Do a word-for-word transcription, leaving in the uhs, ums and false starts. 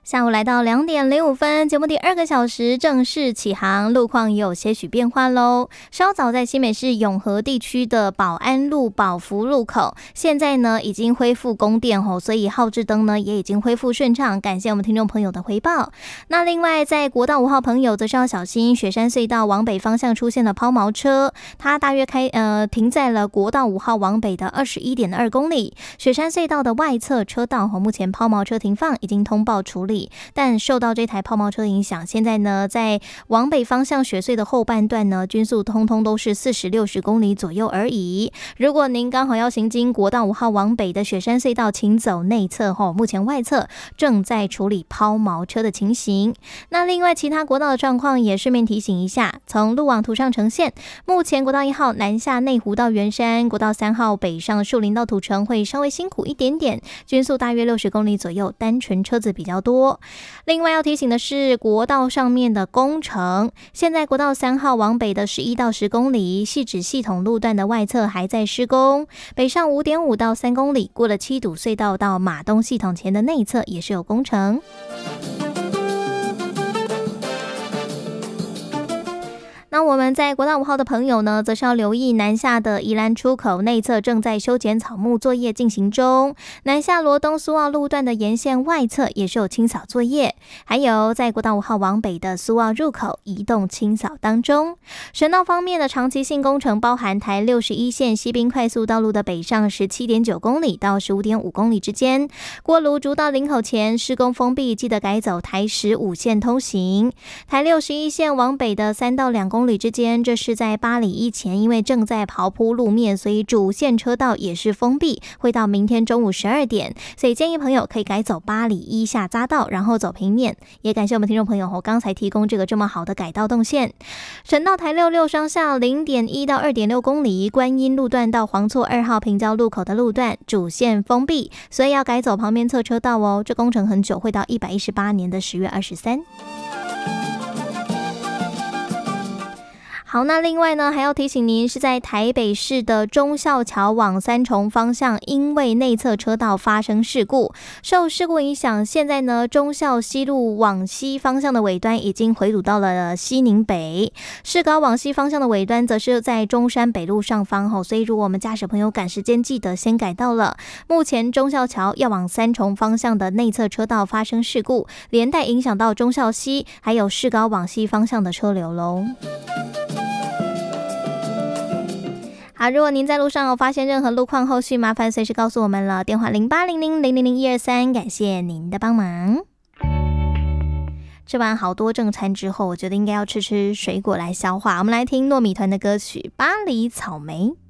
下午来到两点零五分，节目第二个小时正式起航，路况也有些许变化喽。稍早在新北市永和地区的保安路宝福路口，现在呢已经恢复供电吼，所以号志灯呢也已经恢复顺畅，感谢我们听众朋友的回报。那另外在国道五号朋友则是要小心雪山隧道往北方向出现了抛锚车，它大约开呃停在了国道五号往北的二十一点二公里，雪山隧道的外侧车道吼，目前抛锚车停放，已经通报处理。但受到这台抛锚车影响，现在呢在往北方向雪隧的后半段呢，均速通通都是四十六十公里左右而已。如果您刚好要行经国道五号往北的雪山隧道，请走内侧吼，目前外侧正在处理抛锚车的情形。那另外其他国道的状况也顺便提醒一下，从路网图上呈现，目前国道一号南下内湖到圆山，国道三号北上树林到土城会稍微辛苦一点点，均速大约六十公里左右，单纯车子比较多。另外要提醒的是，国道上面的工程，现在国道三号往北的十一到十公里，汐止系统路段的外侧还在施工，北上五点五到三公里，过了七堵隧道到马东系统前的内侧也是有工程。那我们在国道五号的朋友呢，则是要留意南下的宜兰出口内侧正在修剪草木作业进行中，南下罗东苏澳路段的沿线外侧也是有清扫作业，还有在国道五号往北的苏澳入口移动清扫当中。省道方面的长期性工程包含台六十一线西滨快速道路的北上 十七点九公里到 十五点五公里之间，锅炉竹到林口前施工封闭，记得改走台十五线通行。台六十一线往北的三到两公里公里之间，这是在八里一前，因为正在刨铺路面，所以主线车道也是封闭，会到明天中午十二点，所以建议朋友可以改走八里一下匝道，然后走平面。也感谢我们听众朋友我刚才提供这个这么好的改道动线。省道台六六双向 零点一到二点六公里，观音路段到黄厝二号平交路口的路段主线封闭，所以要改走旁边侧车道哦。这工程很久，会到一百一十八年的十月二十三。好，那另外呢，还要提醒您是在台北市的忠孝桥往三重方向，因为内侧车道发生事故，受事故影响，现在呢忠孝西路往西方向的尾端已经回堵到了西宁北，市高往西方向的尾端则是在中山北路上方吼，所以如果我们驾驶朋友赶时间，记得先改道了。目前忠孝桥要往三重方向的内侧车道发生事故，连带影响到忠孝西还有市高往西方向的车流喽。好，如果您在路上有发现任何路况，后续麻烦随时告诉我们了，电话零八零零零零零一二三，感谢您的帮忙。吃完好多正餐之后，我觉得应该要吃吃水果来消化。我们来听糯米团的歌曲《巴黎草莓》。